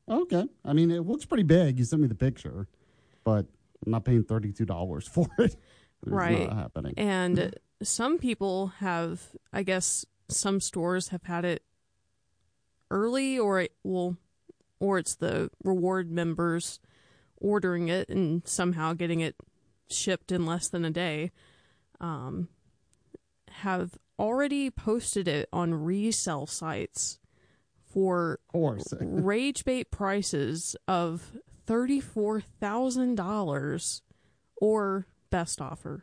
Okay. I mean, it looks pretty big. You sent me the picture, but I'm not paying $32 for it. It's Right. not happening. And some people have, I guess, some stores have had it early, or it's the reward members ordering it and somehow getting it shipped in less than a day. Have already posted it on resale sites for Of course. rage bait prices of $34,000 or best offer.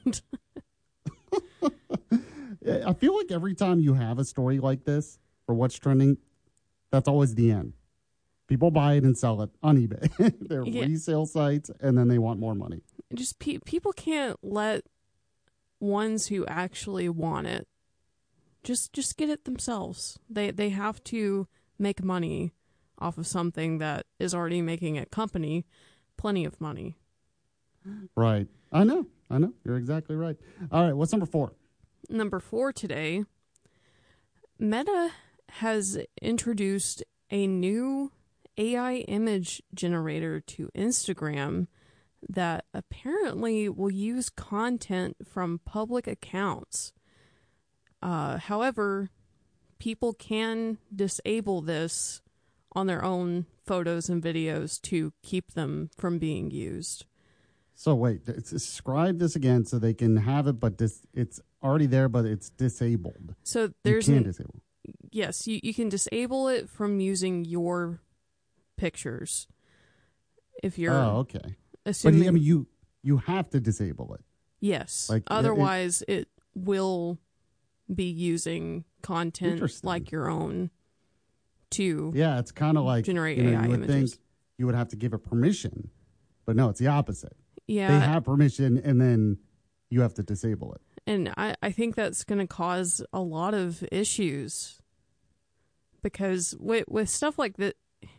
I feel like every time you have a story like this for what's trending, that's always the end. People buy it and sell it on eBay. They're resale sites, and then they want more money. Just people can't let ones who actually want it just get it themselves. They have to make money off of something that is already making a company plenty of money. Right. I know. You're exactly right. All right, what's number 4? Number 4 today, Meta has introduced a new AI image generator to Instagram that apparently will use content from public accounts. However, people can disable this on their own photos and videos to keep them from being used. So wait, describe this again so they can have it, but it's already there, but it's disabled. So there's you can disable. Yes, you can disable it from using your pictures. If you're okay. assuming, but I mean, you have to disable it. Yes, like otherwise it will be using content like your own to it's kind of like generate AI AI you would images. think you would have to give it permission, but no, it's the opposite. Yeah, they have permission, and then you have to disable it. And I think that's going to cause a lot of issues because with stuff like that,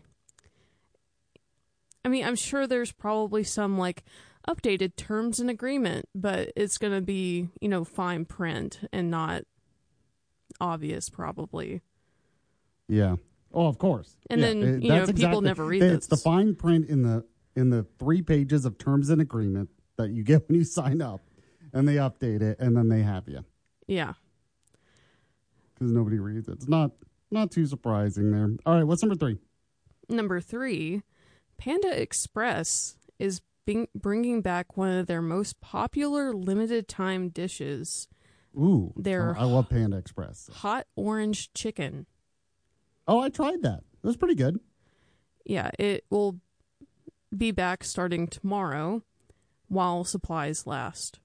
I mean, I'm sure there's probably some like updated terms and agreement, but it's going to be, fine print and not obvious probably. Yeah. Oh, of course. And then, people never read this. It's the fine print in the 3 pages of terms and agreement that you get when you sign up, and they update it, and then they have you. Yeah. Because nobody reads it. It's not too surprising there. All right, what's number 3? Number 3, Panda Express is bringing back one of their most popular limited time dishes. Ooh, I love Panda Express. Hot orange chicken. Oh, I tried that. It was pretty good. Yeah, it will be back starting tomorrow while supplies last.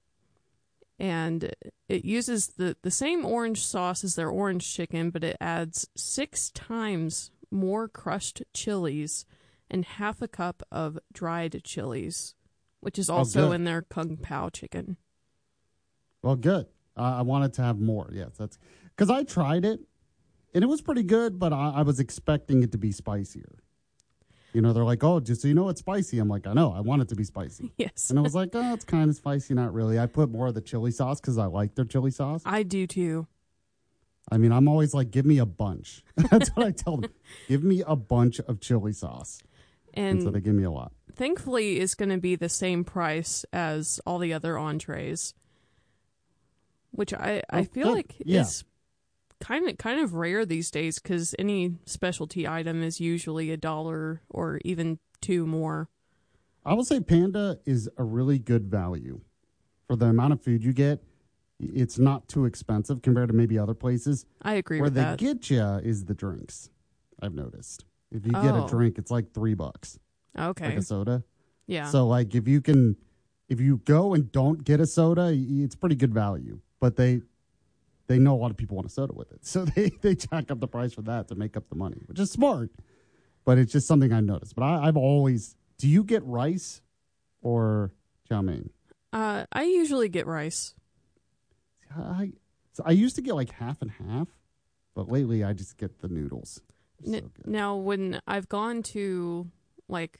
And it uses the same orange sauce as their orange chicken, but it adds 6 times more crushed chilies and half a cup of dried chilies, which is also in their Kung Pao chicken. Well, good. I wanted to have more. Yes, that's because I tried it, and it was pretty good, but I was expecting it to be spicier. They're like, oh, just so you know it's spicy. I'm like, I know, I want it to be spicy. Yes. And I was like, oh, it's kind of spicy, not really. I put more of the chili sauce because I like their chili sauce. I do too. I mean, I'm always like, give me a bunch. That's what I tell them. Give me a bunch of chili sauce. And so they give me a lot. Thankfully, it's going to be the same price as all the other entrees, which I feel like is kind of rare these days because any specialty item is usually $1 or even $2 more. I will say Panda is a really good value for the amount of food you get. It's not too expensive compared to maybe other places. I agree with that. Where they get you is the drinks. I've noticed. If you get a drink, it's like $3. Okay. Like a soda. Yeah. So like if you go and don't get a soda, it's pretty good value. But they know a lot of people want a soda with it. So they jack up the price for that to make up the money, which is smart. But it's just something I've noticed. But I've always... Do you get rice or chow mein? I usually get rice. I used to get like half and half, but lately I just get the noodles. Now, when I've gone to like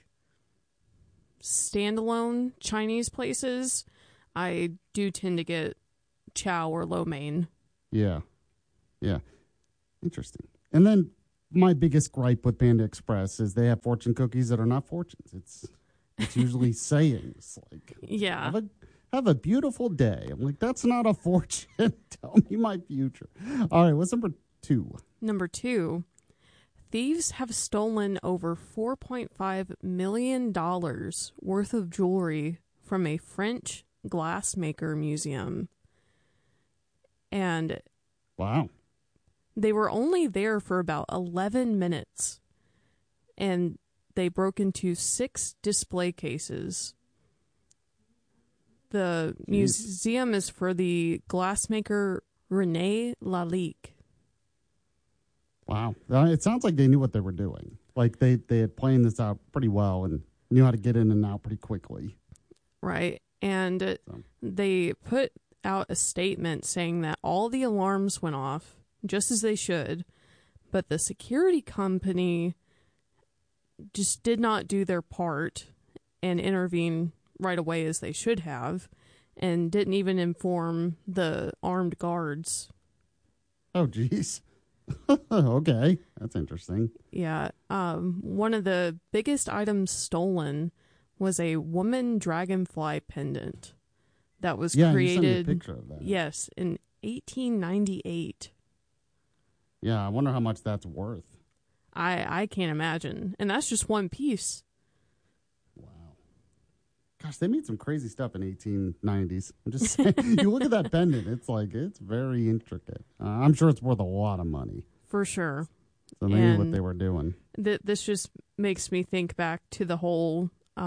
standalone Chinese places, I do tend to get chow or lo mein. Yeah. Interesting. And then my biggest gripe with Panda Express is they have fortune cookies that are not fortunes. It's usually sayings like, Yeah. have a beautiful day. I'm like, that's not a fortune. Tell me my future. All right, what's number 2? Number 2, thieves have stolen over $4.5 million worth of jewelry from a French glassmaker museum. And wow. They were only there for about 11 minutes. And they broke into 6 display cases. The museum is for the glassmaker René Lalique. Wow. It sounds like they knew what they were doing. Like they had planned this out pretty well and knew how to get in and out pretty quickly. Right. And they put out a statement saying that all the alarms went off, just as they should, but the security company just did not do their part and intervene right away as they should have, and didn't even inform the armed guards. Oh, geez. Okay, that's interesting. Yeah. One of the biggest items stolen was a woman dragonfly pendant that was created. You sent me a picture of that. Yes, in 1898. Yeah, I wonder how much that's worth. I can't imagine. And that's just one piece. Wow. Gosh, they made some crazy stuff in 1890s. I'm just saying, you look at that pendant, it's very intricate. I'm sure it's worth a lot of money. For sure. So they knew what they were doing. This just makes me think back to the whole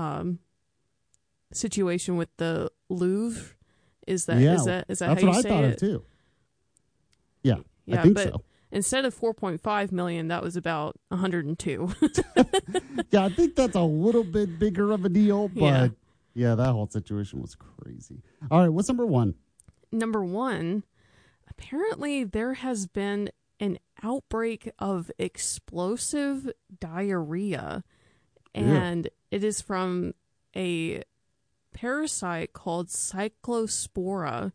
situation with the Louvre. Is that how you say it? That's what I thought of too. Yeah, I think so. Instead of 4.5 million, that was about 102. Yeah, I think that's a little bit bigger of a deal, but yeah, that whole situation was crazy. All right, what's number 1? Number 1, apparently there has been an outbreak of explosive diarrhea, and it is from a parasite called Cyclospora,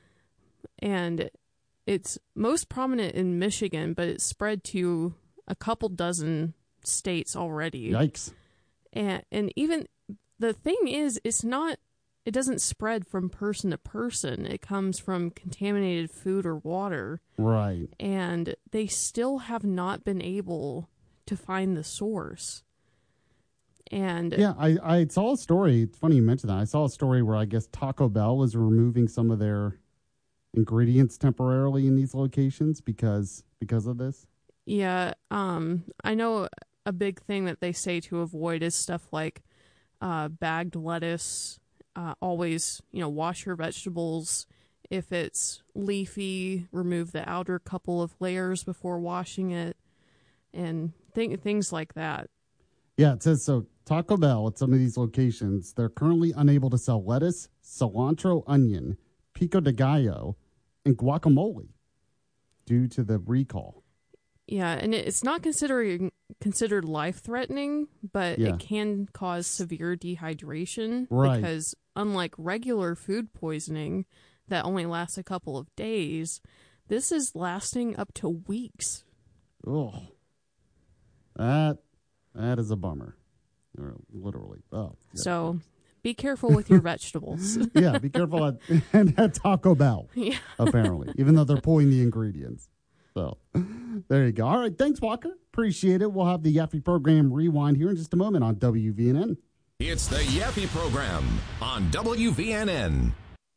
and it's most prominent in Michigan, but it's spread to a couple dozen states already. Yikes. And even the thing is, it doesn't spread from person to person. It comes from contaminated food or water. Right. And they still have not been able to find the source. And yeah, I saw a story. It's funny you mentioned that. I saw a story where I guess Taco Bell was removing some of their ingredients temporarily in these locations because of this. Yeah, I know a big thing that they say to avoid is stuff like bagged lettuce. Always, wash your vegetables. If it's leafy, remove the outer couple of layers before washing it, and things like that. Yeah, it says so. Taco Bell at some of these locations, they're currently unable to sell lettuce, cilantro, onion, pico de gallo, and guacamole due to the recall. Yeah, and it's not considered life-threatening, but it can cause severe dehydration. Right. Because unlike regular food poisoning that only lasts a couple of days, this is lasting up to weeks. Oh, that is a bummer. Literally. Oh. Yeah. So be careful with your vegetables. Yeah, be careful at Taco Bell, apparently, even though they're pulling the ingredients. So there you go. All right, thanks, Walker. Appreciate it. We'll have the Yaffe Program rewind here in just a moment on WVNN. It's the Yaffe Program on WVNN.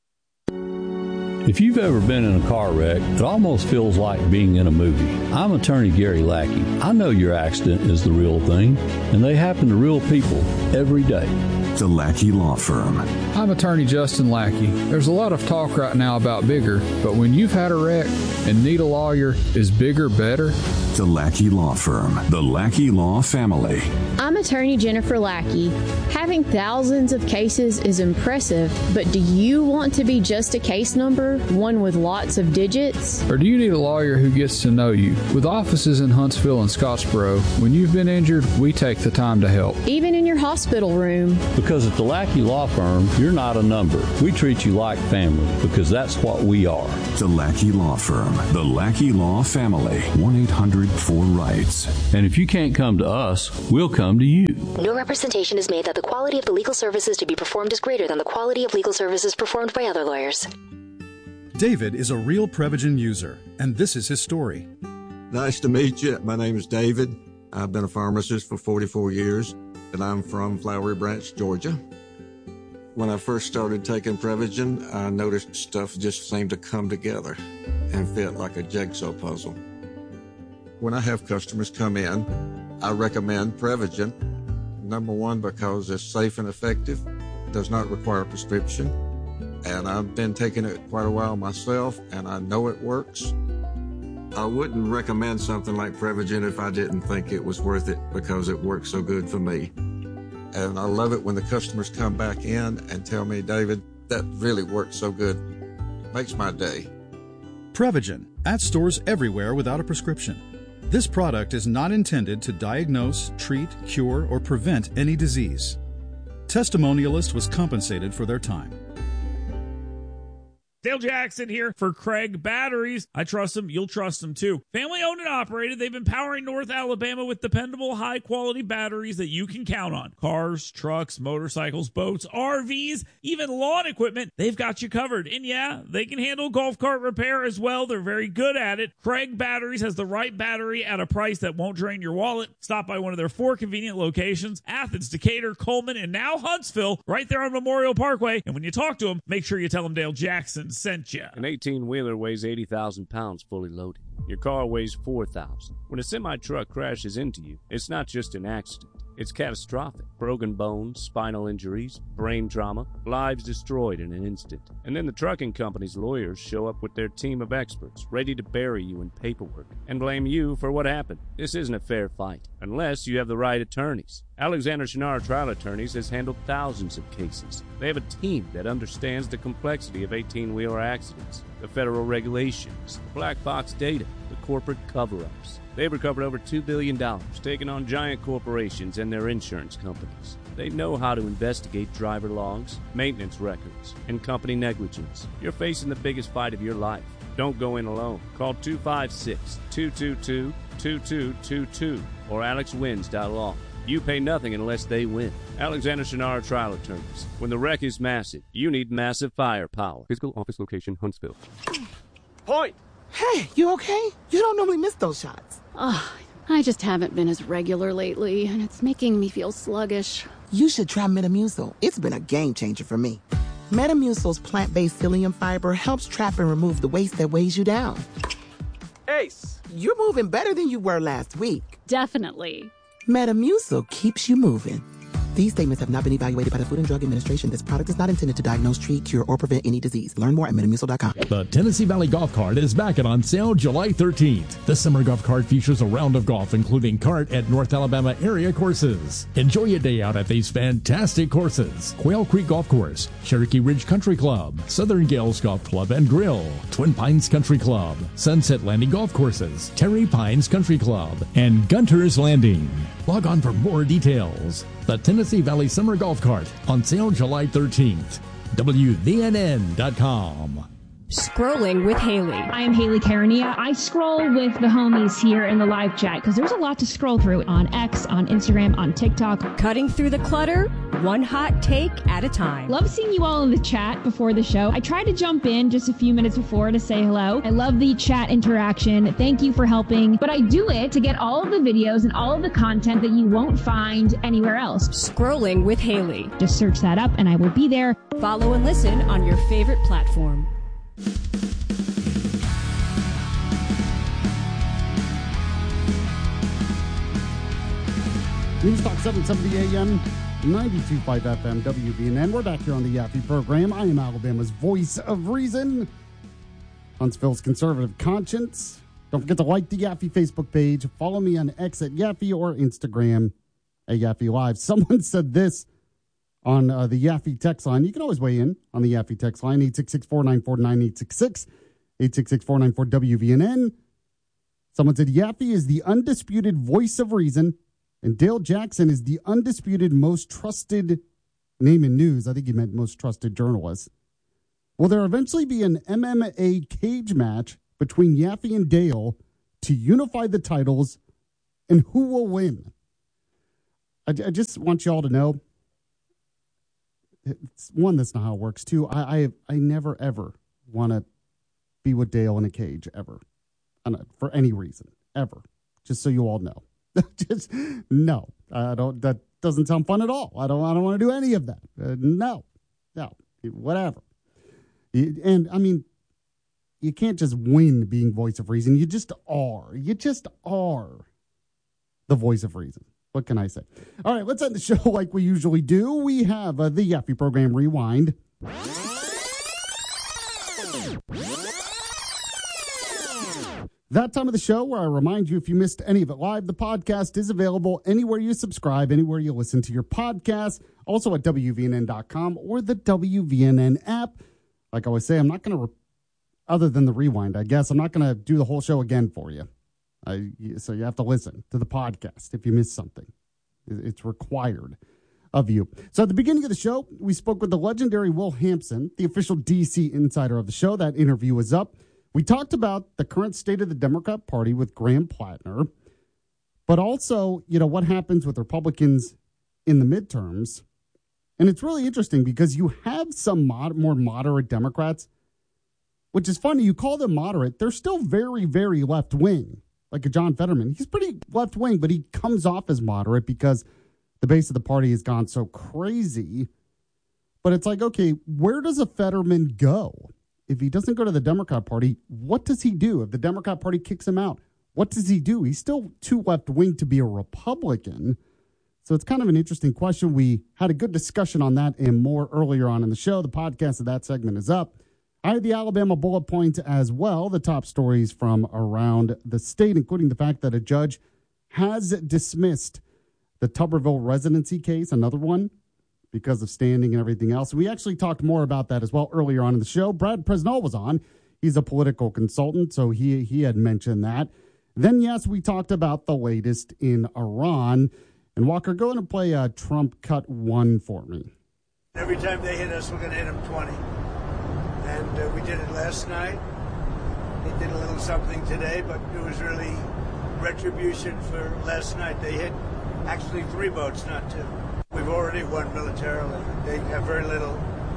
If you've ever been in a car wreck, it almost feels like being in a movie. I'm attorney Gary Lackey. I know your accident is the real thing, and they happen to real people every day. The Lackey Law Firm. I'm attorney Justin Lackey. There's a lot of talk right now about bigger, but when you've had a wreck and need a lawyer, is bigger better? The Lackey Law Firm. The Lackey Law Family. I'm attorney Jennifer Lackey. Having thousands of cases is impressive, but do you want to be just a case number, one with lots of digits? Or do you need a lawyer who gets to know you? With offices in Huntsville and Scottsboro, when you've been injured, we take the time to help. Even in your hospital room. Because at the Lackey Law Firm, you're not a number. We treat you like family because that's what we are. The Lackey Law Firm. The Lackey Law Family. 1-800 Word for Rights. And if you can't come to us, we'll come to you. No representation is made that the quality of the legal services to be performed is greater than the quality of legal services performed by other lawyers. David is a real Prevagen user, and this is his story. Nice to meet you. My name is David. I've been a pharmacist for 44 years, and I'm from Flowery Branch, Georgia. When I first started taking Prevagen, I noticed stuff just seemed to come together and fit like a jigsaw puzzle. When I have customers come in, I recommend Prevagen. Number one, because it's safe and effective, does not require a prescription, and I've been taking it quite a while myself, and I know it works. I wouldn't recommend something like Prevagen if I didn't think it was worth it because it works so good for me. And I love it when the customers come back in and tell me, David, that really works so good. It makes my day. Prevagen, at stores everywhere without a prescription. This product is not intended to diagnose, treat, cure, or prevent any disease. Testimonialist was compensated for their time. Dale Jackson here for Craig Batteries. I trust them. You'll trust them too. Family owned and operated. They've been powering North Alabama with dependable, high quality batteries that you can count on. Cars, trucks, motorcycles, boats, RVs, even lawn equipment. They've got you covered. And yeah, they can handle golf cart repair as well. They're very good at it. Craig Batteries has the right battery at a price that won't drain your wallet. Stop by one of their 4 convenient locations: Athens, Decatur, Coleman, and now Huntsville, right there on Memorial Parkway. And when you talk to them, make sure you tell them Dale Jackson sent you. An 18-wheeler weighs 80,000 pounds fully loaded. Your car weighs 4,000. When a semi-truck crashes into you, it's not just an accident. It's catastrophic. Broken bones, spinal injuries, brain trauma, lives destroyed in an instant. And then the trucking company's lawyers show up with their team of experts, ready to bury you in paperwork and blame you for what happened. This isn't a fair fight, unless you have the right attorneys. Alexander Shinara Trial Attorneys has handled thousands of cases. They have a team that understands the complexity of 18-wheeler accidents, the federal regulations, the black box data, the corporate cover-ups. They've recovered over $2 billion, taking on giant corporations and their insurance companies. They know how to investigate driver logs, maintenance records, and company negligence. You're facing the biggest fight of your life. Don't go in alone. Call 256-222-2222 or alexwins.law. You pay nothing unless they win. Alexander Shinara Trial Attorneys. When the wreck is massive, you need massive firepower. Physical office location, Huntsville. Point! Hey, you okay? You don't normally miss those shots. I just haven't been as regular lately, and it's making me feel sluggish. You should try Metamucil. It's been a game changer for me. Metamucil's plant-based psyllium fiber helps trap and remove the waste that weighs you down. Ace, you're moving better than you were last week. Definitely. Metamucil keeps you moving. These statements have not been evaluated by the Food and Drug Administration. This product is not intended to diagnose, treat, cure, or prevent any disease. Learn more at Metamucil.com. The Tennessee Valley Golf Cart is back and on sale July 13th. This summer golf cart features a round of golf, including cart at North Alabama area courses. Enjoy a day out at these fantastic courses: Quail Creek Golf Course, Cherokee Ridge Country Club, Southern Gales Golf Club and Grill, Twin Pines Country Club, Sunset Landing Golf Courses, Terry Pines Country Club, and Gunter's Landing. Log on for more details. The Tennessee Valley Summer Golf Cart on sale July 13th. WVNN.com. Scrolling with Haley. I am Haley Carania. I scroll with the homies here in the live chat because there's a lot to scroll through on X, on Instagram, on TikTok. Cutting through the clutter, one hot take at a time. Love seeing you all in the chat before the show. I tried to jump in just a few minutes before to say hello. I love the chat interaction. Thank you for helping. But I do it to get all of the videos and all of the content that you won't find anywhere else. Scrolling with Haley. Just search that up and I will be there. Follow and listen on your favorite platform. News Talk 770 AM, 92.5 FM, WVNN. We're back here on the Yaffe program. I am Alabama's voice of reason, Huntsville's conservative conscience. Don't forget to like the Yaffe Facebook page. Follow me on X at Yaffe or Instagram at Yaffe Live. Someone said this on the Yaffe text line. You can always weigh in on the Yaffe text line, 866-494-9866, 866-494-WVNN. Someone said Yaffe is the undisputed voice of reason, and Dale Jackson is the undisputed most trusted name in news. I think he meant most trusted journalist. Will there eventually be an MMA cage match between Yaffe and Dale to unify the titles and who will win. I just want you all to know, it's one, that's not how it works. Two, I never, ever want to be with Dale in a cage, ever. For any reason, ever. Just so you all know. Just, no. I don't. That doesn't sound fun at all. I don't want to do any of that. No. Whatever. And, I mean, you can't just win being voice of reason. You just are. You just are the voice of reason. What can I say? All right, let's end the show like we usually do. We have the Yaffe Program Rewind. That time of the show where I remind you, if you missed any of it live, the podcast is available anywhere you subscribe, anywhere you listen to your podcast, also at WVNN.com or the WVNN app. Like I always say, I'm not going to, other than the rewind, I guess, I'm not going to do the whole show again for you. So you have to listen to the podcast if you missed something. It's required of you. So at the beginning of the show, we spoke with the legendary Will Hampson, the official D.C. insider of the show. That interview was up. We talked about the current state of the Democrat Party with Graham Plattner, but also, what happens with Republicans in the midterms. And it's really interesting because you have some more moderate Democrats, which is funny. You call them moderate. They're still very, very left-wing. Like a John Fetterman. He's pretty left-wing, but he comes off as moderate because the base of the party has gone so crazy. But it's like, okay, where does a Fetterman go? If he doesn't go to the Democrat Party, what does he do? If the Democrat Party kicks him out, what does he do? He's still too left-wing to be a Republican. So it's kind of an interesting question. We had a good discussion on that and more earlier on in the show. The podcast of that segment is up. I had the Alabama bullet points as well, the top stories from around the state, including the fact that a judge has dismissed the Tuberville residency case, another one, because of standing and everything else. We actually talked more about that as well earlier on in the show. Brad Presnell was on. He's a political consultant, so he had mentioned that. Then, yes, we talked about the latest in Iran. And Walker, go ahead and play Trump Cut 1 for me. Every time they hit us, we're going to hit them 20. And we did it last night. They did a little something today, but it was really retribution for last night. They hit actually 3 boats, not 2. We've already won militarily. They have very little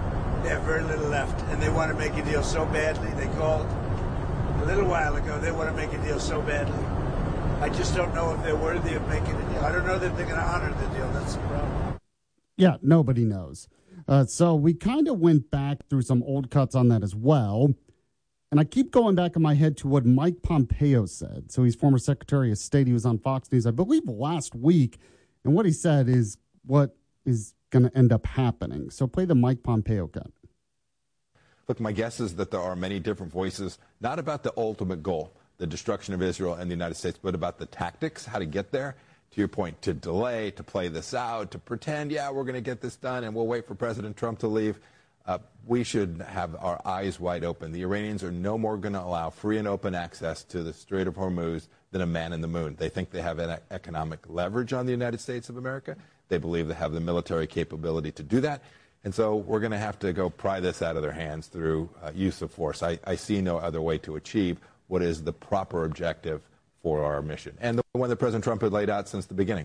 left, and they want to make a deal so badly. They called a little while ago. They want to make a deal so badly. I just don't know if they're worthy of making a deal. I don't know that they're going to honor the deal. That's the problem. Yeah, nobody knows. So we kind of went back through some old cuts on that as well. And I keep going back in my head to what Mike Pompeo said. So he's former Secretary of State. He was on Fox News, I believe, last week. And what he said is what is going to end up happening. So play the Mike Pompeo cut. Look, my guess is that there are many different voices, not about the ultimate goal, the destruction of Israel and the United States, but about the tactics, how to get there. To your point, to delay, to play this out, to pretend, yeah, we're going to get this done and we'll wait for President Trump to leave. We should have our eyes wide open. The Iranians are no more going to allow free and open access to the Strait of Hormuz than a man in the moon. They think they have an economic leverage on the United States of America. They believe they have the military capability to do that. And so we're going to have to go pry this out of their hands through use of force. I see no other way to achieve what is the proper objective for our mission, and the one that President Trump had laid out since the beginning.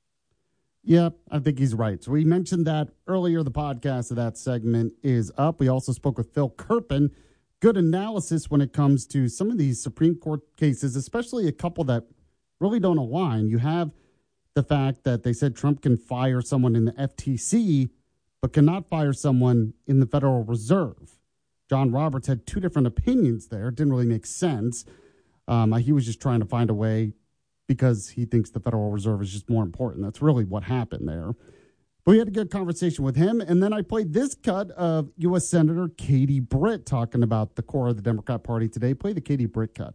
Yeah, I think he's right. So we mentioned that earlier. The podcast of that segment is up. We also spoke with Phil Kerpen. Good analysis when it comes to some of these Supreme Court cases, especially a couple that really don't align. You have the fact that they said Trump can fire someone in the FTC, but cannot fire someone in the Federal Reserve. John Roberts had 2 different opinions there. It didn't really make sense. He was just trying to find a way because he thinks the Federal Reserve is just more important. That's really what happened there. But we had a good conversation with him. And then I played this cut of U.S. Senator Katie Britt talking about the core of the Democrat Party today. Play the Katie Britt cut.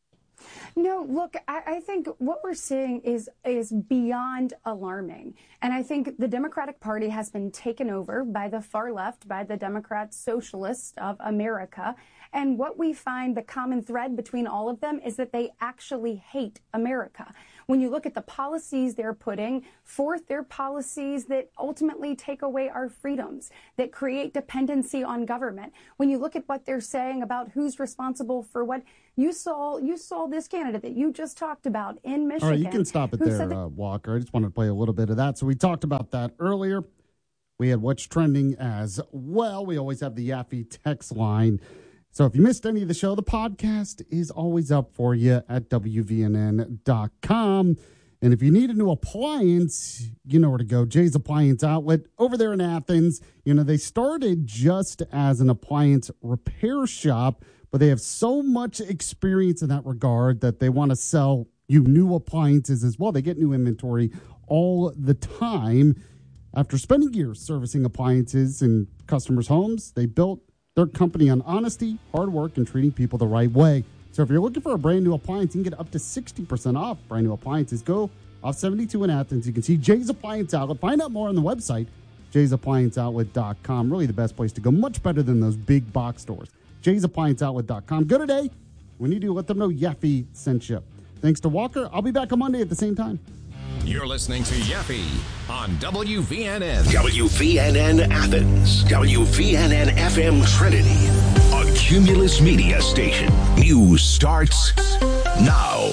No, look, I think what we're seeing is beyond alarming. And I think the Democratic Party has been taken over by the far left, by the Democrat Socialists of America. And what we find, the common thread between all of them, is that they actually hate America. When you look at the policies they're putting forth, they're policies that ultimately take away our freedoms, that create dependency on government. When you look at what they're saying about who's responsible for what, you saw this candidate that you just talked about in Michigan. All right, you can stop it there, Walker. I just wanted to play a little bit of that. So we talked about that earlier. We had What's Trending as well. We always have the Yaffe text line. So if you missed any of the show, the podcast is always up for you at WVNN.com. And if you need a new appliance, you know where to go. Jay's Appliance Outlet over there in Athens. You know, they started just as an appliance repair shop, but they have so much experience in that regard that they want to sell you new appliances as well. They get new inventory all the time. After spending years servicing appliances in customers' homes, they built their company on honesty, hard work, and treating people the right way. So if you're looking for a brand new appliance, you can get up to 60% off brand new appliances. Go off 72 in Athens. You can see Jay's Appliance Outlet. Find out more on the website, jaysapplianceoutlet.com. Really the best place to go. Much better than those big box stores. jaysapplianceoutlet.com. Go today. When you do, let them know Yaffe sent you. Thanks to Walker. I'll be back on Monday at the same time. You're listening to Yaffe on WVNN. WVNN Athens. WVNN FM Trinity. A Cumulus Media station. News starts now.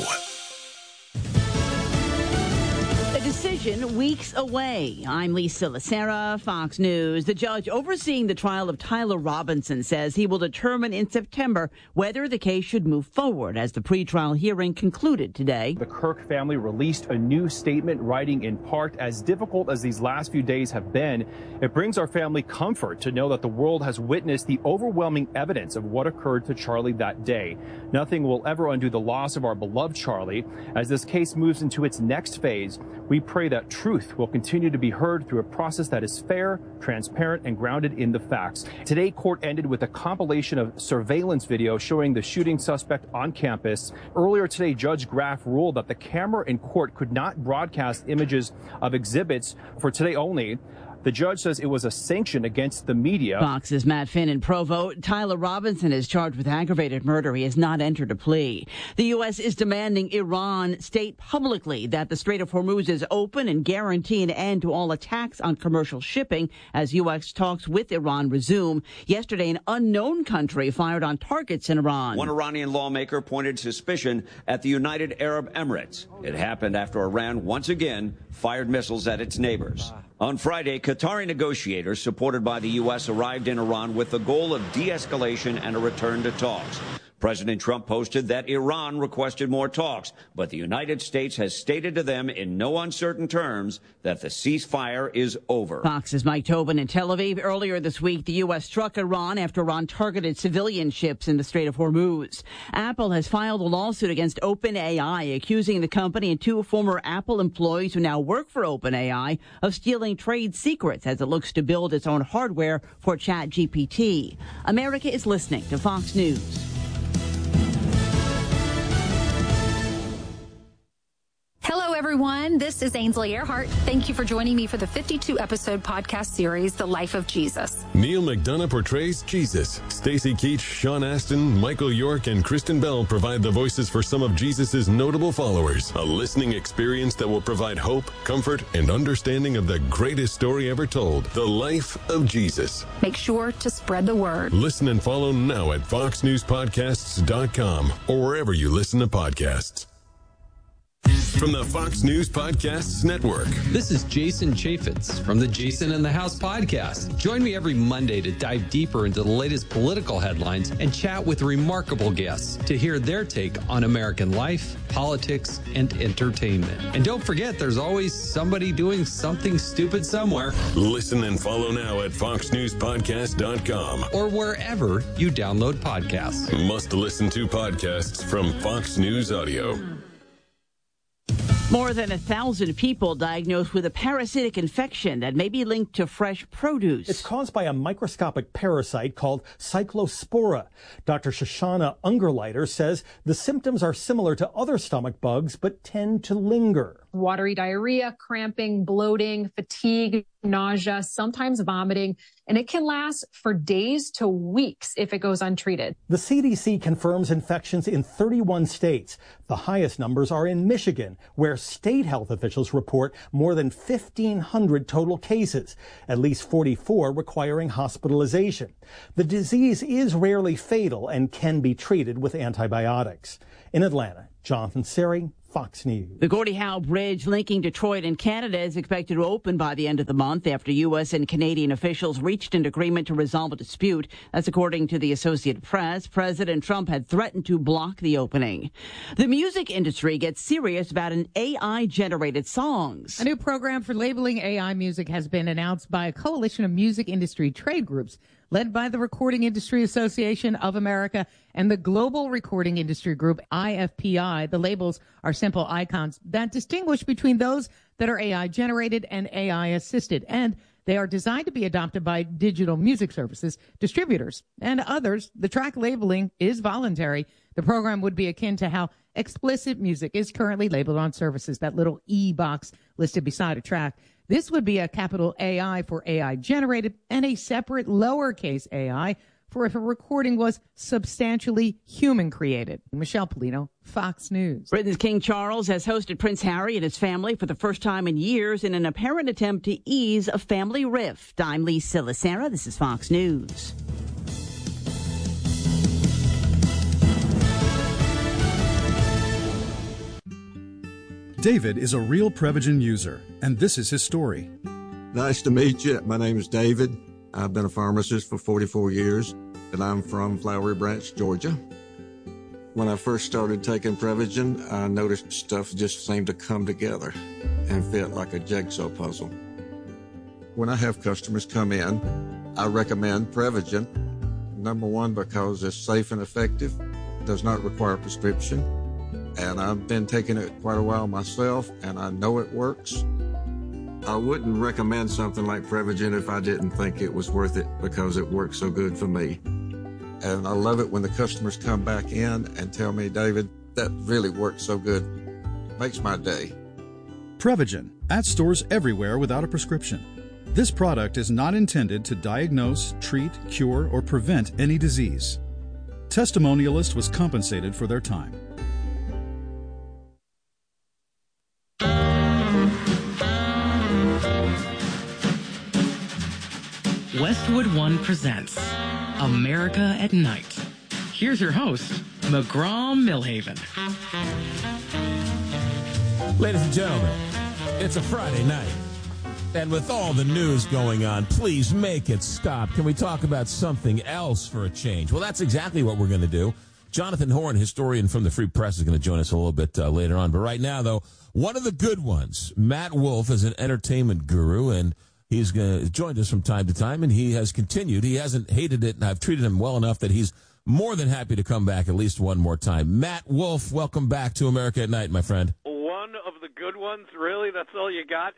A decision weeks away. I'm Lisa Lacera, Fox News. The judge overseeing the trial of Tyler Robinson says he will determine in September whether the case should move forward as the pretrial hearing concluded today. The Kirk family released a new statement writing in part, as difficult as these last few days have been, it brings our family comfort to know that the world has witnessed the overwhelming evidence of what occurred to Charlie that day. Nothing will ever undo the loss of our beloved Charlie. As this case moves into its next phase, we pray that truth will continue to be heard through a process that is fair, transparent, and grounded in the facts. Today, court ended with a compilation of surveillance video showing the shooting suspect on campus. Earlier today, Judge Graff ruled that the camera in court could not broadcast images of exhibits for today only. The judge says it was a sanction against the media. Fox's Matt Finn in Provo. Tyler Robinson is charged with aggravated murder. He has not entered a plea. The U.S. is demanding Iran state publicly that the Strait of Hormuz is open and guarantee an end to all attacks on commercial shipping as U.S. talks with Iran resume. Yesterday, an unknown country fired on targets in Iran. One Iranian lawmaker pointed suspicion at the United Arab Emirates. It happened after Iran once again fired missiles at its neighbors. On Friday, Qatari negotiators supported by the U.S. arrived in Iran with the goal of de-escalation and a return to talks. President Trump posted that Iran requested more talks, but the United States has stated to them in no uncertain terms that the ceasefire is over. Fox's Mike Tobin in Tel Aviv. Earlier this week, the U.S. struck Iran after Iran targeted civilian ships in the Strait of Hormuz. Apple has filed a lawsuit against OpenAI, accusing the company and two former Apple employees who now work for OpenAI of stealing trade secrets as it looks to build its own hardware for ChatGPT. America is listening to Fox News. Hello, everyone. This is Ainsley Earhart. Thank you for joining me for the 52-episode podcast series, The Life of Jesus. Neil McDonough portrays Jesus. Stacey Keach, Sean Astin, Michael York, and Kristen Bell provide the voices for some of Jesus' notable followers. A listening experience that will provide hope, comfort, and understanding of the greatest story ever told, The Life of Jesus. Make sure to spread the word. Listen and follow now at foxnewspodcasts.com or wherever you listen to podcasts. From the Fox News Podcasts Network. This is Jason Chaffetz from the Jason in the House podcast. Join me every Monday to dive deeper into the latest political headlines and chat with remarkable guests to hear their take on American life, politics, and entertainment. And don't forget, there's always somebody doing something stupid somewhere. Listen and follow now at foxnewspodcast.com or wherever you download podcasts. Must listen to podcasts from Fox News Audio. More than 1,000 people diagnosed with a parasitic infection that may be linked to fresh produce. It's caused by a microscopic parasite called Cyclospora. Dr. Shoshana Ungerleider says the symptoms are similar to other stomach bugs, but tend to linger. watery diarrhea, cramping, bloating, fatigue, nausea, sometimes vomiting, and it can last for days to weeks if it goes untreated. The CDC confirms infections in 31 states. The highest numbers are in Michigan, where state health officials report more than 1,500 total cases, at least 44 requiring hospitalization. The disease is rarely fatal and can be treated with antibiotics. In Atlanta, Jonathan Seri, Fox News. The Gordie Howe Bridge linking Detroit and Canada is expected to open by the end of the month after U.S. and Canadian officials reached an agreement to resolve a dispute. That's according to the Associated Press. President Trump had threatened to block the opening. The music industry gets serious about an AI-generated songs. A new program for labeling AI music has been announced by a coalition of music industry trade groups led by the Recording Industry Association of America and the Global Recording Industry Group, IFPI. The labels are simple icons that distinguish between those that are AI-generated and AI-assisted, and they are designed to be adopted by digital music services, distributors, and others. The track labeling is voluntary. The program would be akin to how explicit music is currently labeled on services, that little E box listed beside a track. This would be a capital AI for AI generated and a separate lowercase AI for if a recording was substantially human created. Michelle Polino, Fox News. Britain's King Charles has hosted Prince Harry and his family for the first time in years in an apparent attempt to ease a family rift. I'm Lee Silasera. This is Fox News. David is a real Prevagen user, and this is his story. Nice to meet you. My name is David. I've been a pharmacist for 44 years, and I'm from Flowery Branch, Georgia. When I first started taking Prevagen, I noticed stuff just seemed to come together and fit like a jigsaw puzzle. When I have customers come in, I recommend Prevagen. Number one, because it's safe and effective, does not require a prescription. And I've been taking it quite a while myself, and I know it works. I wouldn't recommend something like Prevagen if I didn't think it was worth it because it works so good for me. And I love it when the customers come back in and tell me, David, that really works so good. Makes my day. Prevagen, at stores everywhere without a prescription. This product is not intended to diagnose, treat, cure, or prevent any disease. Testimonialist was compensated for their time. Westwood One presents America at Night. Here's your host, McGraw Millhaven. Ladies and gentlemen, it's a Friday night. And with all the news going on, please make it stop. Can we talk about something else for a change? Well, that's exactly what we're going to do. Jonathan Horn, historian from the Free Press, is going to join us a little bit later on. But right now, though, one of the good ones, Matt Wolf, is an entertainment guru, and he's joined us from time to time, and he has continued. He hasn't hated it, and I've treated him well enough that he's more than happy to come back at least one more time. Matt Wolf, welcome back to America at Night, my friend. One of the good ones? Really? That's all you got?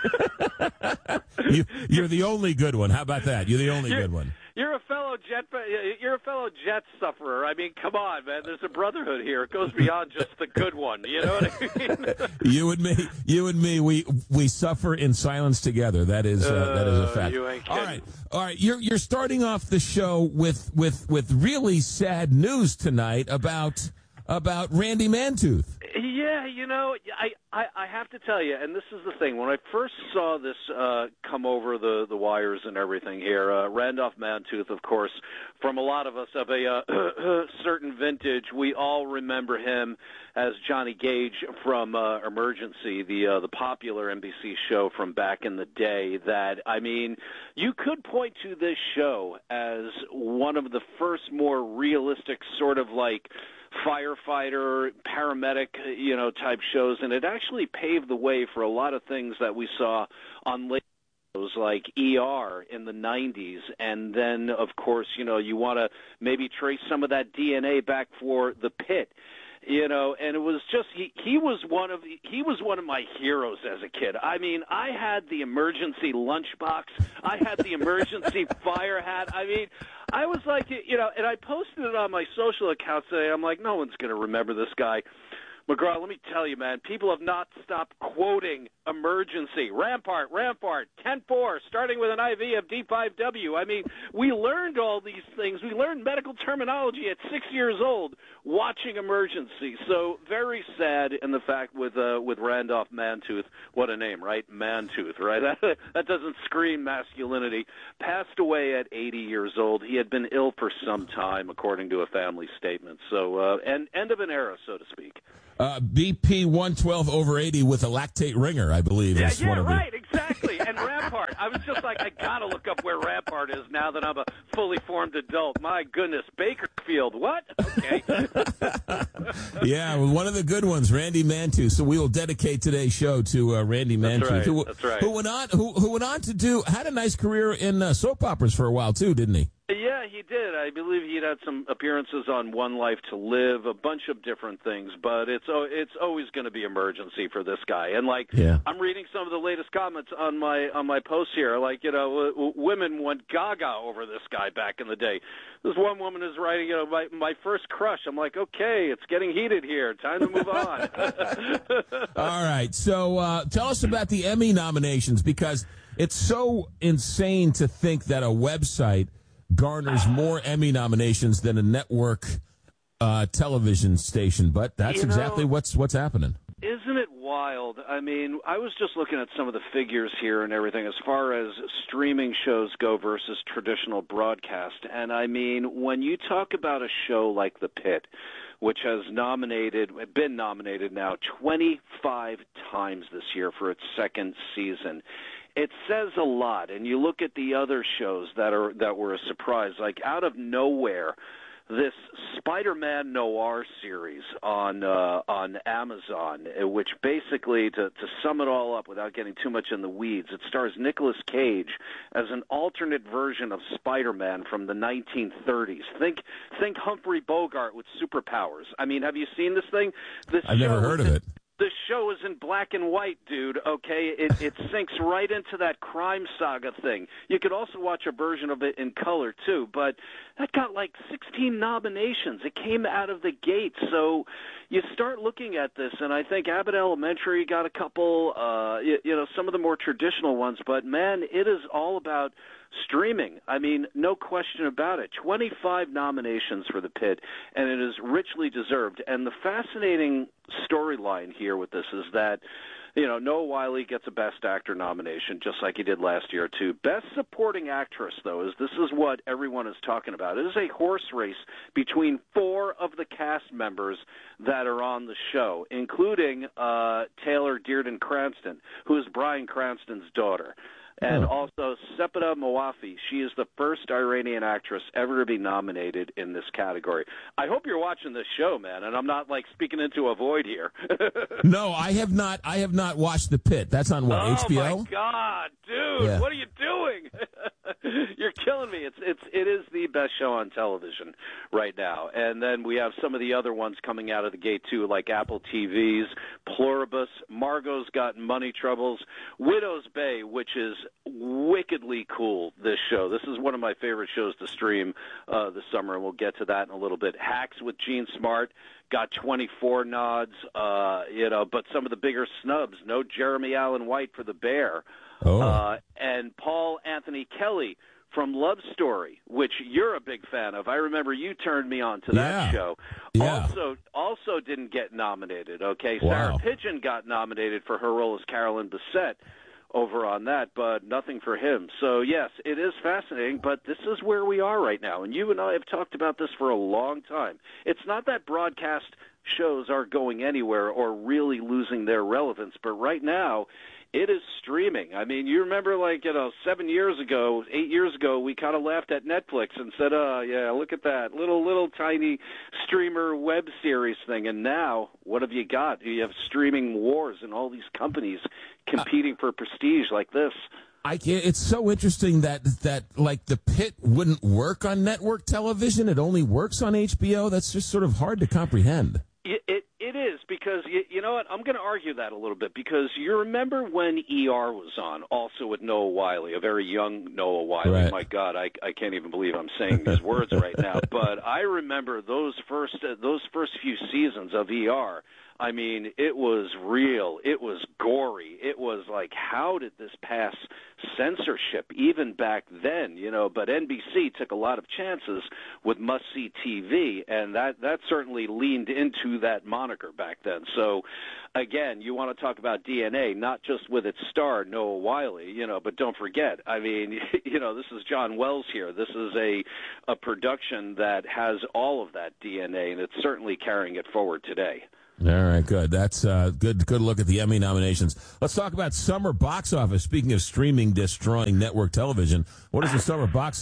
You're the only good one. How about that? You're the only good one. You're a fellow Jets sufferer. I mean, come on, man. There's a brotherhood here. It goes beyond just the good one. You know what I mean? You and me, we suffer in silence together. That is a fact. You ain't kidding. All right. You're starting off the show with really sad news tonight about Randy Mantooth. Yeah, you know, I have to tell you, and this is the thing. When I first saw this come over the wires and everything here, Randolph Mantooth, of course, from a lot of us of a certain vintage, we all remember him as Johnny Gage from Emergency, the popular NBC show from back in the day. That, I mean, you could point to this show as one of the first more realistic sort of like firefighter, paramedic, type shows, and it actually paved the way for a lot of things that we saw on late shows like ER in the 90s. And then, of course, you want to maybe trace some of that DNA back for The Pit. And it was just he was one of my heroes as a kid. I mean, I had the emergency lunchbox, I had the emergency fire hat. I mean, I was like, and I posted it on my social accounts today. I'm like, no one's going to remember this guy. McGraw, let me tell you, man, people have not stopped quoting emergency. Rampart, 10-4, starting with an IV of D5W. I mean, we learned all these things. We learned medical terminology at 6 years old watching Emergency. So very sad in the fact with Randolph Mantooth. What a name, right? Mantooth, right? That doesn't scream masculinity. Passed away at 80 years old. He had been ill for some time, according to a family statement. So, end of an era, so to speak. BP 112 over 80 with a lactate ringer, I believe. Yeah, right, exactly. And Rampart. I was just like, I got to look up where Rampart is now that I'm a fully formed adult. My goodness, Bakersfield. What? Okay. Yeah, one of the good ones, Randy Mantooth. So we will dedicate today's show to Randy Mantooth. That's right. Who went on to had a nice career in soap operas for a while, too, didn't he? Yeah, he did. I believe he'd had some appearances on One Life to Live, a bunch of different things, but it's always going to be Emergency for this guy. And I'm reading some of the latest comments on my posts here. Women went gaga over this guy back in the day. This one woman is writing, my first crush. I'm like, okay, it's getting heated here. Time to move on. All right. So tell us about the Emmy nominations, because it's so insane to think that a website garners more Emmy nominations than a network television station, but that's exactly what's happening. Isn't it wild? I mean, I was just looking at some of the figures here and everything as far as streaming shows go versus traditional broadcast. And I mean, when you talk about a show like The Pit, which has been nominated now 25 times this year for its second season, it says a lot. And you look at the other shows that were a surprise, like out of nowhere, this Spider-Man noir series on Amazon, which basically, to sum it all up without getting too much in the weeds, it stars Nicolas Cage as an alternate version of Spider-Man from the 1930s. Think Humphrey Bogart with superpowers. I mean, have you seen this thing? I've never heard of it. The show is in black and white, dude, okay? It sinks right into that crime saga thing. You could also watch a version of it in color, too, but that got like 16 nominations. It came out of the gate. So you start looking at this, and I think Abbott Elementary got a couple, some of the more traditional ones, but, man, it is all about streaming. I mean, no question about it. 25 nominations for The Pit, and it is richly deserved. And the fascinating storyline here with this is that, Noah Wyle gets a Best Actor nomination, just like he did last year, too. Best Supporting Actress, though, this is what everyone is talking about. It is a horse race between 4 of the cast members that are on the show, including Taylor Dearden Cranston, who is Bryan Cranston's daughter. And also Sepideh Moafi. She is the first Iranian actress ever to be nominated in this category. I hope you're watching this show, man, and I'm not speaking into a void here. No, I have not. I have not watched The Pit. That's on what, HBO? Oh my God, dude! What are you doing? You're killing me. It is the best show on television right now. And then we have some of the other ones coming out of the gate too, like Apple TV's Pluribus, Margot's Got Money Troubles, Widow's Bay, which is wickedly cool, this show. This is one of my favorite shows to stream this summer, and we'll get to that in a little bit. Hacks with Gene Smart got 24 nods, but some of the bigger snubs. No Jeremy Allen White for The Bear. And Paul Anthony Kelly from Love Story, which you're a big fan of. I remember you turned me on to that show. Yeah. Also didn't get nominated, okay? Wow. Sarah Pidgeon got nominated for her role as Carolyn Bessette over on that, but nothing for him. So, yes, it is fascinating, but this is where we are right now. And you and I have talked about this for a long time. It's not that broadcast shows aren't going anywhere or really losing their relevance, but right now it is streaming. I mean, you remember 7 years ago, 8 years ago, we kind of laughed at Netflix and said, yeah, look at that little tiny streamer web series thing. And now what have you got? You have streaming wars and all these companies competing for prestige like this. It's so interesting that The Pit wouldn't work on network television. It only works on HBO. That's just sort of hard to comprehend. It is, because you know what? I'm going to argue that a little bit, because you remember when ER was on, also with Noah Wyle, a very young Noah Wyle. Right. My God, I can't even believe I'm saying these words right now. But I remember those first few seasons of ER. I mean, it was real. It was gory. It was like, how did this pass censorship even back then? You know, but NBC took a lot of chances with must-see TV, and that certainly leaned into that moniker back then. So, again, you want to talk about DNA, not just with its star, Noah Wyle, you know, but don't forget, I mean, you know, this is John Wells here. This is a production that has all of that DNA, and it's certainly carrying it forward today. All right, good. That's good look at the Emmy nominations. Let's talk about summer box office. Speaking of streaming destroying network television, what does the summer box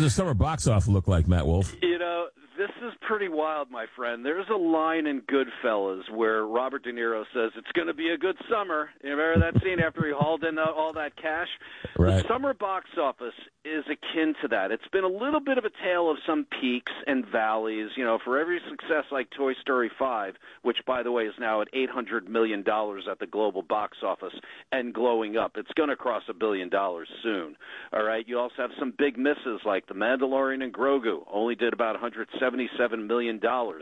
office look like, Matt Wolf? You know, this is pretty wild, my friend. There's a line in Goodfellas where Robert De Niro says, it's going to be a good summer. You remember that scene after he hauled in all that cash? Right. The summer box office is akin to that. It's been a little bit of a tale of some peaks and valleys. You know, for every success like Toy Story 5, which, by the way, is now at $800 million at the global box office and glowing up. It's going to cross $1 billion soon. All right. You also have some big misses like The Mandalorian and Grogu, only did about $177 million.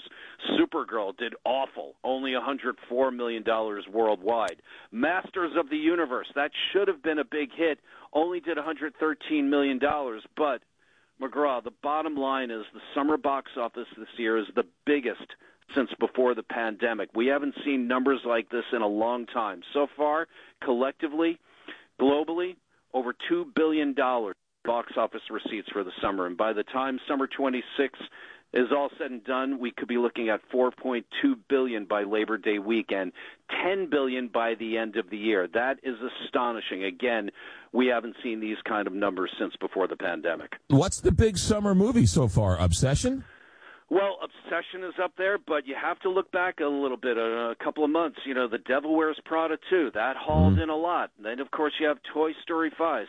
Supergirl did awful, only $104 million worldwide. Masters of the Universe, that should have been a big hit, only did $113 million. But, McGraw, the bottom line is the summer box office this year is the biggest since before the pandemic. We haven't seen numbers like this in a long time. So far, collectively, globally, over $2 billion box office receipts for the summer. And by the time summer 26 is all said and done, we could be looking at $4.2 billion by Labor Day weekend, $10 billion by the end of the year. That is astonishing. Again, we haven't seen these kind of numbers since before the pandemic. What's the big summer movie so far? Obsession? Well, Obsession is up there, but you have to look back a little bit, a couple of months. You know, The Devil Wears Prada 2, that hauled in a lot. And then, of course, you have Toy Story 5,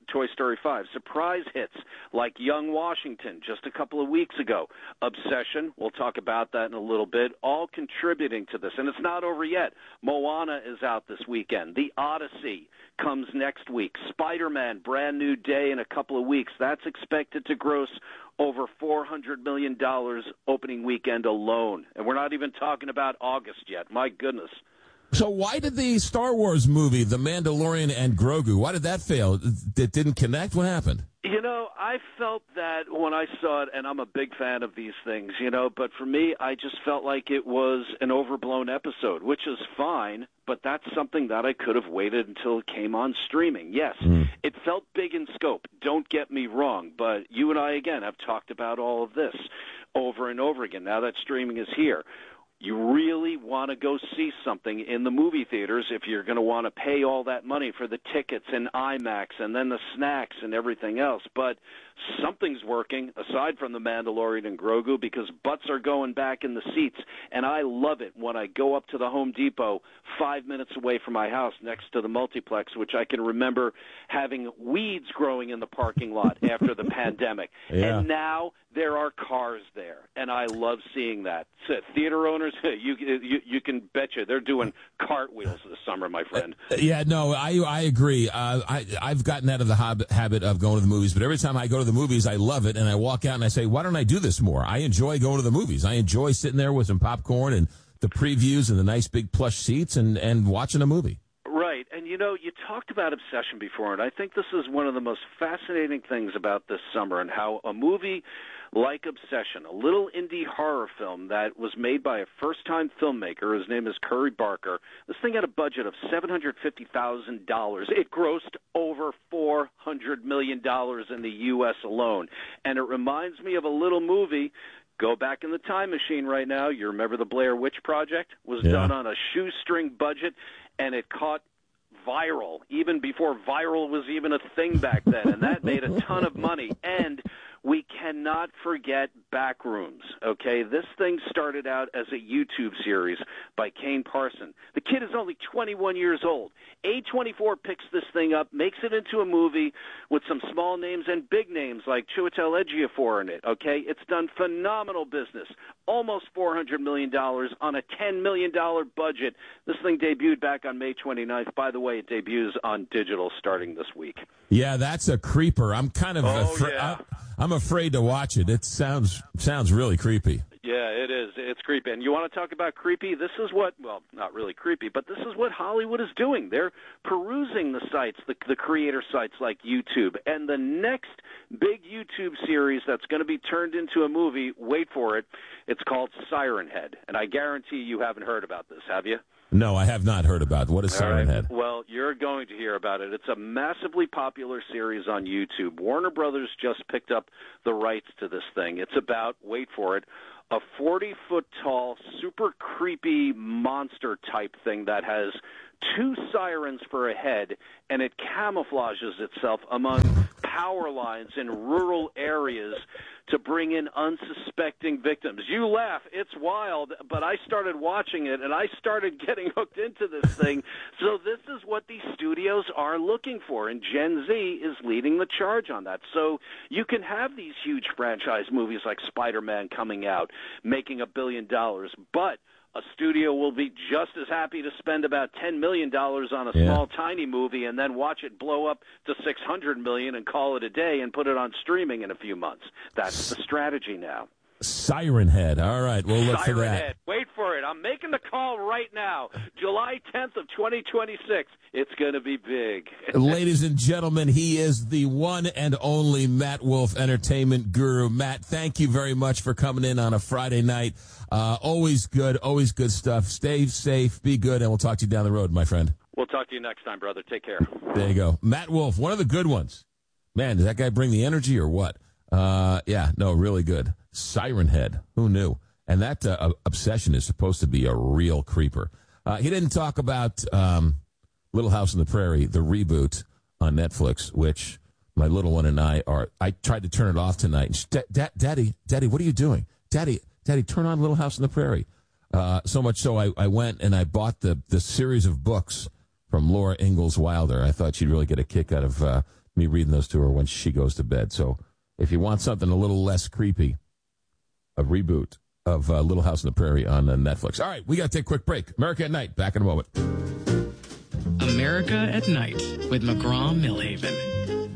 surprise hits like Young Washington just a couple of weeks ago. Obsession, we'll talk about that in a little bit, all contributing to this. And it's not over yet. Moana is out this weekend. The Odyssey comes next week. Spider-Man, brand new day in a couple of weeks. That's expected to gross over $400 million opening weekend alone. And we're not even talking about August yet. My goodness. So why did the Star Wars movie, The Mandalorian and Grogu, why did that fail? It didn't connect? What happened? You know, I felt that when I saw it, and I'm a big fan of these things, you know, but for me, I just felt like it was an overblown episode, which is fine, but that's something that I could have waited until it came on streaming. Yes, it felt big in scope, don't get me wrong, but you and I, again, have talked about all of this over and over again now that streaming is here. You really want to go see something in the movie theaters if you're going to want to pay all that money for the tickets and IMAX and then the snacks and everything else. But something's working, aside from The Mandalorian and Grogu, because butts are going back in the seats. And I love it when I go up to the Home Depot 5 minutes away from my house next to the multiplex, which I can remember having weeds growing in the parking lot after the pandemic. Yeah. And now there are cars there, and I love seeing that. So theater owners, you can betcha they're doing cartwheels this summer, my friend. Yeah, no, I agree. I've gotten out of the habit of going to the movies, but every time I go to the movies, I love it, and I walk out and I say, why don't I do this more? I enjoy going to the movies. I enjoy sitting there with some popcorn and the previews and the nice big plush seats and watching a movie. Right, and you know, you talked about Obsession before, and I think this is one of the most fascinating things about this summer and how a movie like Obsession, a little indie horror film that was made by a first-time filmmaker. His name is Curry Barker. This thing had a budget of $750,000. It grossed over $400 million in the U.S. alone. And it reminds me of a little movie. Go back in the time machine right now. You remember the Blair Witch Project? Was done on a shoestring budget, and it caught viral, even before viral was even a thing back then. And that made a ton of money. And we cannot forget Backrooms, okay? This thing started out as a YouTube series by Kane Parson. The kid is only 21 years old. A24 picks this thing up, makes it into a movie with some small names and big names like Chiwetel Ejiofor in it, okay? It's done phenomenal business, almost $400 million on a $10 million budget. This thing debuted back on May 29th. By the way, it debuts on digital starting this week. Yeah, that's a creeper. I'm kind of I'm afraid to watch it. It sounds really creepy. Yeah, It is. It's creepy. And you want to talk about creepy? This is what, well, not really creepy, but this is what Hollywood is doing. They're perusing the sites, the creator sites like YouTube. And the next big YouTube series that's going to be turned into a movie, wait for it, it's called Siren Head. And I guarantee you haven't heard about this, have you? No, I have not heard about it. What is Siren Head? Well, you're going to hear about it. It's a massively popular series on YouTube. Warner Brothers just picked up the rights to this thing. It's about, wait for it, a 40-foot-tall, super creepy monster type thing that has 2 sirens for a head, and it camouflages itself among power lines in rural areas to bring in unsuspecting victims. You laugh, it's wild, but I started watching it, and I started getting hooked into this thing. So this is what these studios are looking for, and Gen Z is leading the charge on that. So you can have these huge franchise movies like Spider-Man coming out, making $1 billion, but a studio will be just as happy to spend about $10 million on a small, tiny movie and then watch it blow up to $600 million and call it a day and put it on streaming in a few months. That's the strategy now. Siren Head. All right, we'll look for that. Siren Head. Wait for it. I'm making the call right now. July 10th of 2026. It's going to be big. Ladies and gentlemen, he is the one and only Matt Wolf, entertainment guru. Matt, thank you very much for coming in on a Friday night. Always good stuff. Stay safe, be good, and we'll talk to you down the road, my friend. We'll talk to you next time, brother. Take care. There you go. Matt Wolf, one of the good ones. Man, does that guy bring the energy or what? Really good. Siren Head. Who knew? And that obsession is supposed to be a real creeper. He didn't talk about Little House on the Prairie, the reboot on Netflix, which my little one and I tried to turn it off tonight. Daddy, what are you doing? Daddy, turn on Little House on the Prairie. So much so I went and I bought the series of books from Laura Ingalls Wilder. I thought she'd really get a kick out of me reading those to her when she goes to bed. So if you want something a little less creepy, a reboot of Little House on the Prairie on Netflix. All right, we got to take a quick break. America at Night, back in a moment. America at Night with McGraw-Milhaven.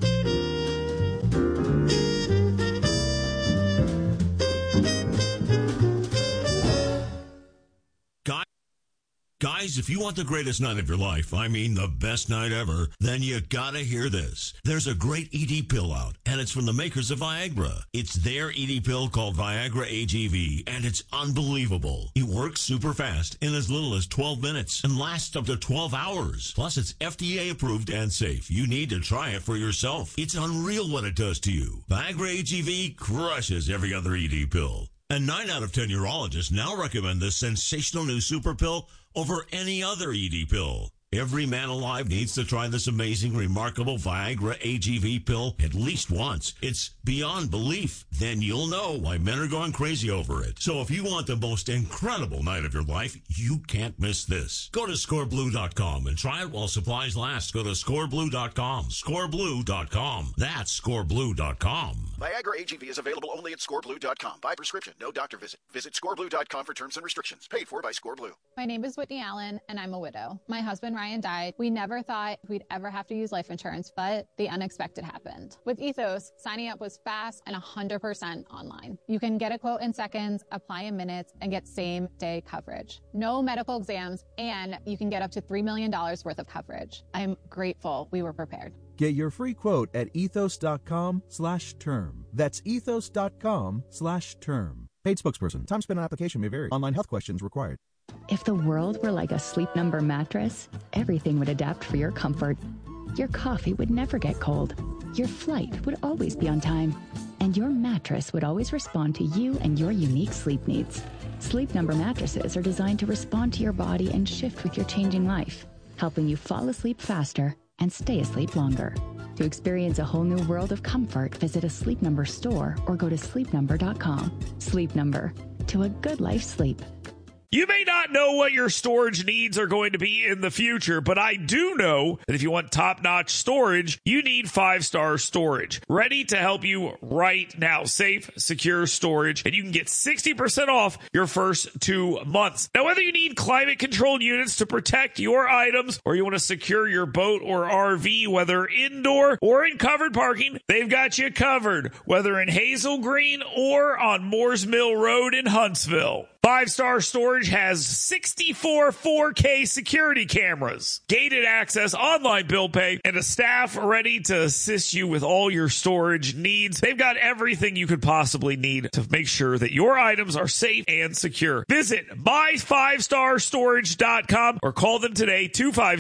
Guys, if you want the greatest night of your life, I mean the best night ever, then you gotta hear this. There's a great ED pill out, and it's from the makers of Viagra. It's their ED pill called Viagra AGV, and it's unbelievable. It works super fast in as little as 12 minutes and lasts up to 12 hours. Plus, it's FDA approved and safe. You need to try it for yourself. It's unreal what it does to you. Viagra AGV crushes every other ED pill. And 9 out of 10 urologists now recommend this sensational new super pill over any other ED pill. Every man alive needs to try this amazing, remarkable Viagra AGV pill at least once. It's beyond belief. Then you'll know why men are going crazy over it. So if you want the most incredible night of your life, you can't miss this. Go to scoreblue.com and try it while supplies last. Go to scoreblue.com. Scoreblue.com. That's scoreblue.com. Viagra AGV is available only at scoreblue.com. By prescription, no doctor visit. Visit scoreblue.com for terms and restrictions. Paid for by Scoreblue. My name is Whitney Allen, and I'm a widow. My husband, Ryan, died. We never thought we'd ever have to use life insurance, but the unexpected happened. With Ethos, signing up was fast and 100% online. You can get a quote in seconds, apply in minutes, and get same-day coverage. No medical exams, and you can get up to $3 million worth of coverage. I'm grateful we were prepared. Get your free quote at ethos.com/term. That's ethos.com/term. Paid spokesperson. Time spent on application may vary. Online health questions required. If the world were like a Sleep Number mattress, everything would adapt for your comfort. Your coffee would never get cold. Your flight would always be on time. And your mattress would always respond to you and your unique sleep needs. Sleep Number mattresses are designed to respond to your body and shift with your changing life, helping you fall asleep faster and stay asleep longer. To experience a whole new world of comfort, visit a Sleep Number store or go to sleepnumber.com. Sleep Number. To a good life sleep. You may not know what your storage needs are going to be in the future, but I do know that if you want top-notch storage, you need 5-Star Storage. Ready to help you right now. Safe, secure storage, and you can get 60% off your first 2 months. Now, whether you need climate-controlled units to protect your items or you want to secure your boat or RV, whether indoor or in covered parking, they've got you covered, whether in Hazel Green or on Moores Mill Road in Huntsville. 5-Star Storage has 64 4K security cameras, gated access, online bill pay, and a staff ready to assist you with all your storage needs. They've got everything you could possibly need to make sure that your items are safe and secure. Visit my5starstorage.com or call them today,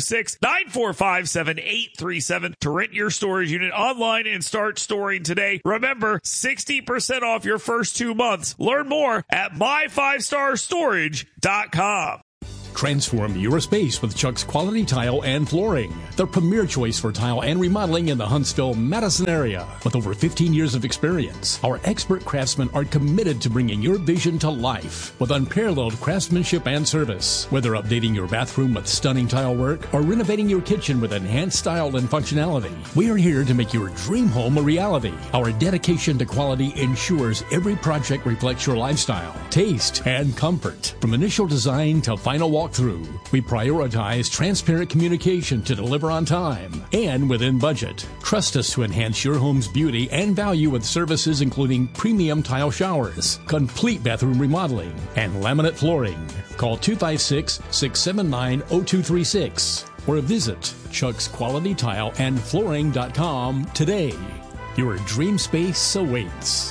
256-945-7837 to rent your storage unit online and start storing today. Remember, 60% off your first 2 months. Learn more at my5starstorage.com. Transform your space with Chuck's Quality Tile and Flooring, the premier choice for tile and remodeling in the Huntsville-Madison area. With over 15 years of experience, our expert craftsmen are committed to bringing your vision to life with unparalleled craftsmanship and service. Whether updating your bathroom with stunning tile work or renovating your kitchen with enhanced style and functionality, we are here to make your dream home a reality. Our dedication to quality ensures every project reflects your lifestyle, taste, and comfort. From initial design to final walkthrough, we prioritize transparent communication to deliver on time and within budget. Trust us to enhance your home's beauty and value with services including premium tile showers, complete bathroom remodeling, and laminate flooring. Call 256-679-0236 or visit chucksqualitytileandflooring.com today. Your dream space awaits.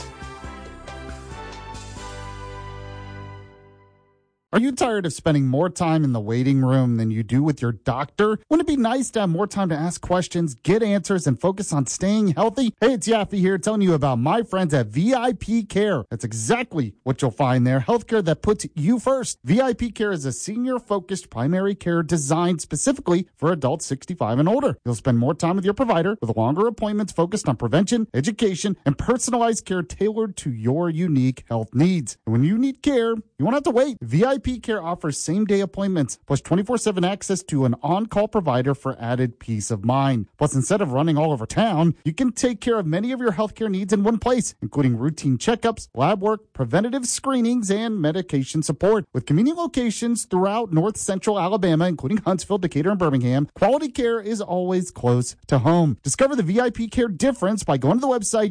Are you tired of spending more time in the waiting room than you do with your doctor? Wouldn't it be nice to have more time to ask questions, get answers, and focus on staying healthy? Hey, it's Yaffe here telling you about my friends at VIP Care. That's exactly what you'll find there. Healthcare that puts you first. VIP Care is a senior-focused primary care designed specifically for adults 65 and older. You'll spend more time with your provider with longer appointments focused on prevention, education, and personalized care tailored to your unique health needs. And when you need care, you won't have to wait. VIP Care offers same-day appointments, plus 24/7 access to an on-call provider for added peace of mind. Plus, instead of running all over town, you can take care of many of your healthcare needs in one place, including routine checkups, lab work, preventative screenings, and medication support. With convenient locations throughout North Central Alabama, including Huntsville, Decatur, and Birmingham, quality care is always close to home. Discover the VIP Care difference by going to the website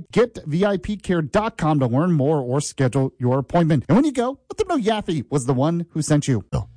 getvipcare.com to learn more or schedule your appointment. And when you go, let them know Yaffe was the one who sent you.